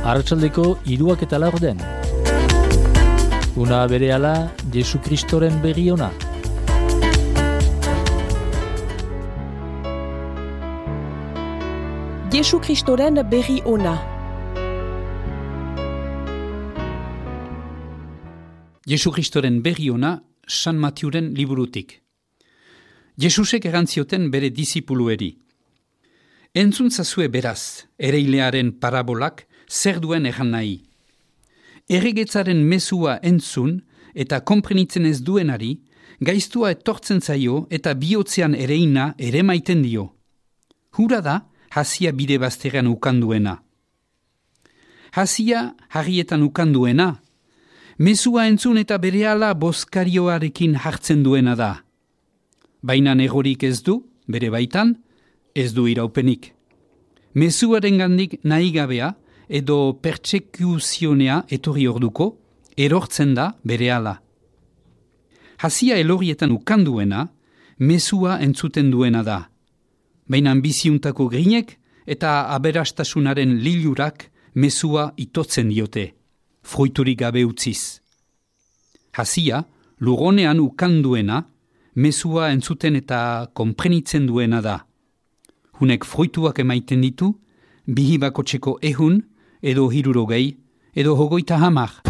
Arratsaldeko 3:04. Una berehala Jesu Kristoren berri ona. Jesu Kristoren berri ona. Jesu Kristoren berri ona San Matiuren liburutik. Jesusek erantzioten bere disipulueri. Entzuntza beraz, ereilearen parabolak zer duen egan nahi. Erregetzaren mezua entzun eta konprenitzen ez duenari, gaiztua etortzen zaio eta bihotzean ereina ere maiten dio. Hura da, hasia bide bazterrean ukanduena. Hasia harrietan ukanduena, mezua entzun eta berehala bozkarioarekin hartzen duena da. Baina negorik ez du, bere baitan, ez du iraupenik. Mezuaren gandik nahi gabea edo pertsekuzionea etorri orduko, erortzen da berehala. Hasia elorrietan ukanduena, mezua entzuten duena da. Baina biziuntako grinek eta aberastasunaren lilurak mezua itotzen diote, fruiturik gabe utziz. Hasia, lugonean ukanduena, mezua entzuten eta konprenitzen duena da. Hunek fruituak emaiten ditu, bihibakotxeko ehun, edo 60, edo 50.